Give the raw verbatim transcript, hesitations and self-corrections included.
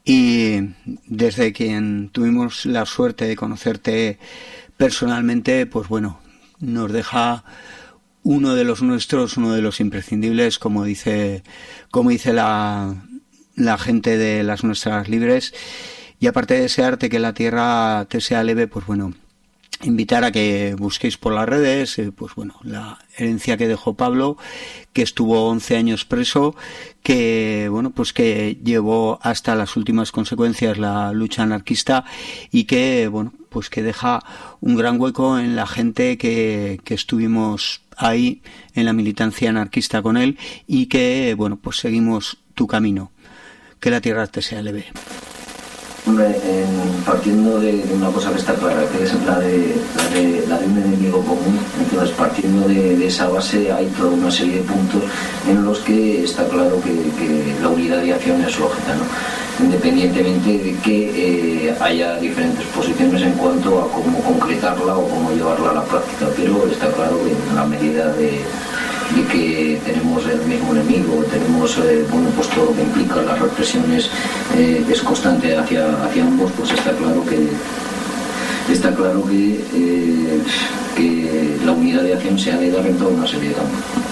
y desde quien tuvimos la suerte de conocerte personalmente, pues bueno, nos deja uno de los nuestros, uno de los imprescindibles, como dice, como dice la, la gente de las nuestras libres. Y aparte de desearte que la tierra te sea leve, pues bueno, invitar a que busquéis por las redes, eh, pues bueno, la herencia que dejó Pablo, que estuvo once años preso, que bueno, pues que llevó hasta las últimas consecuencias la lucha anarquista y que bueno, pues que deja un gran hueco en la gente que, que estuvimos ahí en la militancia anarquista con él y que bueno, pues seguimos tu camino. Que la tierra te sea leve. Hombre, en, partiendo de, de una cosa que está clara, que es la de, la de, la de un enemigo común, entonces partiendo de, de esa base hay toda una serie de puntos en los que está claro que, que la unidad de acción es lógica, ¿no? Independientemente de que eh, haya diferentes posiciones en cuanto a cómo concretarla o cómo llevarla a la práctica, pero está claro que en la medida de de que tenemos el mismo enemigo, tenemos eh, bueno, pues todo lo que implica las represiones, eh, que es constante hacia, hacia ambos, pues está claro que está claro que, eh, que la unidad de acción se ha de dar en toda una serie de campos.